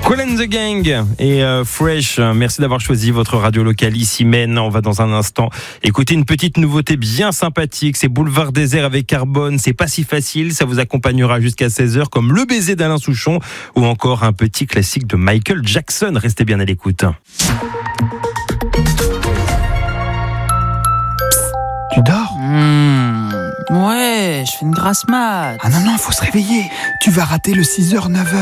Kool and the Gang et Fresh, merci d'avoir choisi votre radio locale ici Maine. On va dans un instant écouter une petite nouveauté bien sympathique, c'est Boulevard Désert avec Carbone, c'est pas si facile, ça vous accompagnera jusqu'à 16h comme Le baiser d'Alain Souchon ou encore un petit classique de Michael Jackson. Restez bien à l'écoute. Tu dors ? Ouais, je fais une grasse mat. Ah non, faut se réveiller. Tu vas rater le 6h, 9h.